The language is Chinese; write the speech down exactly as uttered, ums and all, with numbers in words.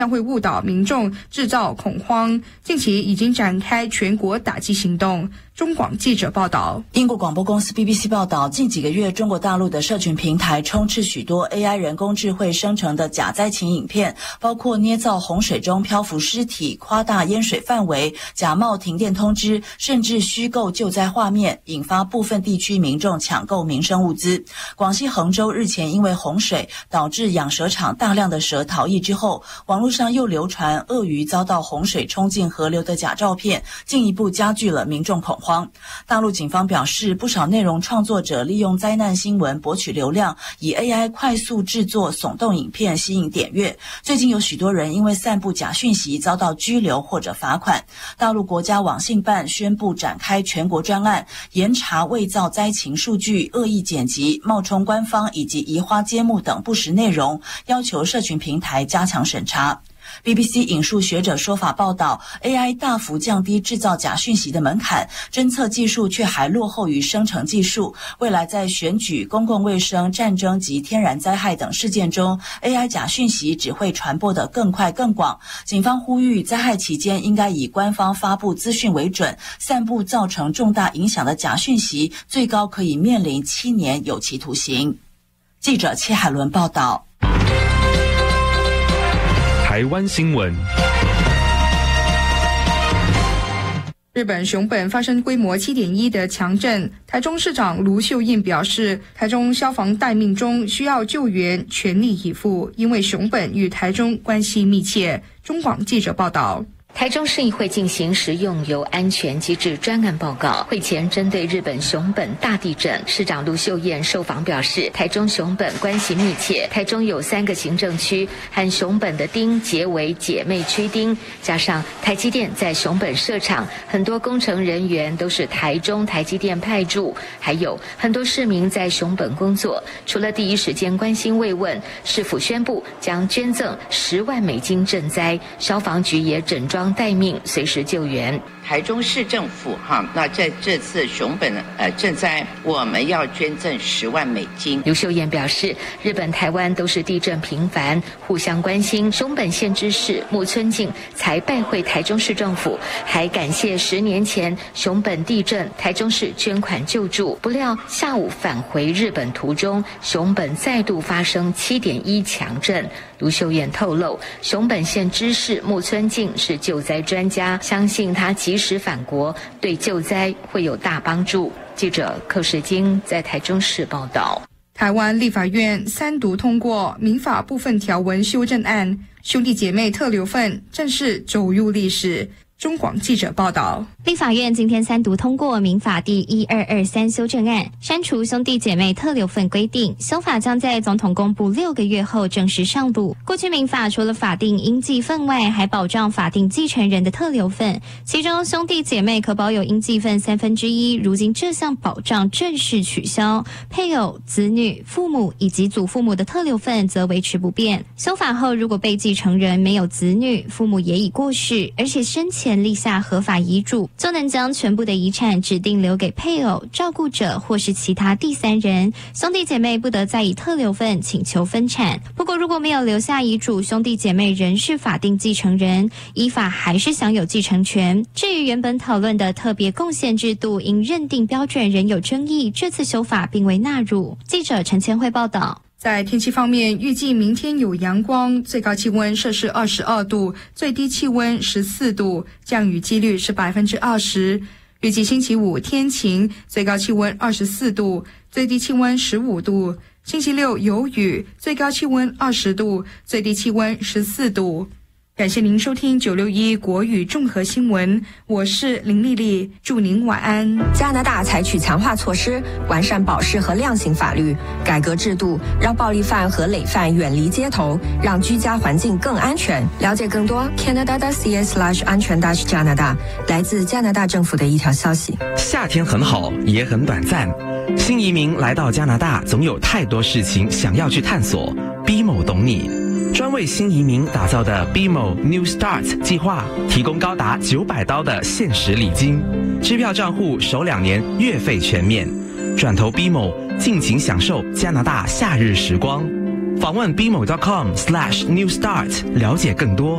将会误导民众，制造恐慌。近期已经展开全国打击行动。中广记者报道， 英国广播公司 B B C 报道，近几个月中国大陆的社群平台充斥许多 A I 人工智慧生成的假灾情影片，包括捏造洪水中漂浮尸体、夸大淹水范围、假冒停电通知，甚至虚构救灾画面，引发部分地区民众抢购民生物资。广西衡州日前因为洪水导致养蛇场大量的蛇逃逸之后，网络上又流传鳄鱼遭到洪水冲进河流的假照片，进一步加剧了民众恐慌。大陆警方表示，不少内容创作者利用灾难新闻博取流量，以 A I 快速制作耸动影片吸引点阅。最近有许多人因为散布假讯息遭到拘留或者罚款。大陆国家网信办宣布展开全国专案，严查伪造灾情数据、恶意剪辑、冒充官方以及移花接木等不实内容，要求社群平台加强审查。B B C 引述学者说法报道 ，A I 大幅降低制造假讯息的门槛，侦测技术却还落后于生成技术。未来在选举、公共卫生、战争及天然灾害等事件中 ，A I 假讯息只会传播得更快更广。警方呼吁，灾害期间应该以官方发布资讯为准，散布造成重大影响的假讯息，最高可以面临七年有期徒刑。记者戚海伦报道。 台湾新闻。 日本熊本发生规模 七点一 的强震，台中市长卢秀燕表示，台中消防待命中，需要救援全力以赴，因为熊本与台中关系密切。中广记者报道。 台中市议会进行食用油安全机制专案报告，会前针对日本熊本大地震，市长卢秀燕受访表示，台中熊本关系密切，台中有三个行政区和熊本的町结为姐妹区町，加上台积电在熊本设厂，很多工程人员都是台中台积电派驻，还有很多市民在熊本工作，除了第一时间关心慰问，市府宣布将捐赠十万美金赈灾，消防局也整装待命，随时救援。 台中市政府哈，那在这次熊本呃赈灾，我们要捐赠十万美金。 刘秀燕表示，日本、台湾都是地震频繁，互相关心。熊本县知事木村敬才拜会台中市政府，还感谢十年前熊本地震，台中市捐款救助。不料下午返回日本途中，熊本再度发生 七点一 强震。卢秀燕透露，熊本县知事木村敬是救灾专家，相信他及时返国对救灾会有大帮助。记者寇世京在台中市报道。 台湾立法院三读通过民法部分条文修正案，兄弟姐妹特留份正式走入历史。中广记者报道， 立法院今天三读通过民法第一二二三修正案，删除兄弟姐妹特留份规定，修法将在总统公布六个月后正式上路。过去民法除了法定应继份外，还保障法定继承人的特留份，其中兄弟姐妹可保有应继份三分之一，如今这项保障正式取消，配偶、子女、父母以及祖父母的特留份则维持不变。修法后，如果被继承人没有子女，父母也已过世，而且生前立下合法遗嘱，就能将全部的遗产指定留给配偶、照顾者或是其他第三人。兄弟姐妹不得再以特留份请求分产。不过如果没有留下遗嘱，兄弟姐妹仍是法定继承人，依法还是享有继承权。至于原本讨论的特别贡献制度，因认定标准仍有争议，这次修法并未纳入。记者陈千惠报道。 在天气方面，预计明天有阳光，最高气温摄氏二十二度，最低气温十四度，降雨几率是百分之二十。预计星期五天晴，最高气温二十四度，最低气温十五度。星期六有雨，最高气温二十度，最低气温十四度。感谢您收听九六一国语综合新闻，我是林丽丽，祝您晚安。 加拿大采取强化措施，完善保释和量刑法律，改革制度，让暴力犯和累犯远离街头，让居家环境更安全。了解更多 Canada.ca slash 安全 dash 加拿大，来自加拿大政府的一条消息。 夏天很好，也很短暂。新移民来到加拿大，总有太多事情想要去探索。B M O 懂你。专为新移民打造的 B M O New Start 计划，提供高达九百刀的限时礼金，支票账户首两年月费全免，转投 B M O， 尽情享受加拿大夏日时光。访问 b m o dot com slash new start 了解更多。